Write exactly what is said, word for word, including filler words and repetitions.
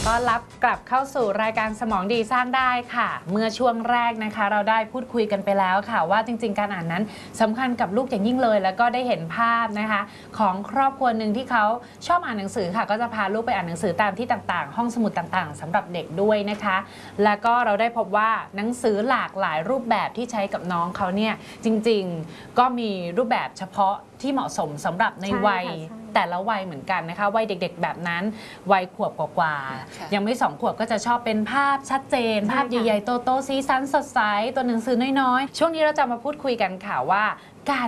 ต้อนรับกลับเข้าสู่รายการสมองดีสร้างได้ค่ะเมื่อช่วงแรกนะคะเราได้พูดคุยกันไปแล้วค่ะว่าจริงๆการอ่านนั้นสำคัญกับลูกอย่างยิ่งเลยแล้วก็ได้เห็นภาพนะคะของครอบครัวหนึ่งที่เขาชอบอ่านหนังสือค่ะก็จะพาลูกไปอ่านหนังสือตามที่ต่างๆห้องสมุดต่างๆสำหรับเด็กด้วยนะคะแล้วก็เราได้พบว่าหนังสือหลากหลายรูปแบบที่ใช้กับน้องเขาเนี่ยจริงๆก็มีรูปแบบเฉพาะที่เหมาะสมสำหรับในวัยแต่ละวัยเหมือนกันนะคะวัยเด็กๆแบบนั้นวัยขวบกว่าๆยังไม่สองขวบก็จะชอบเป็นภาพชัดเจนภาพใหญ่ๆโตๆสีสันสดใสตัวหนังสือน้อยๆช่วงนี้เราจะมาพูดคุยกันค่ะว่าการ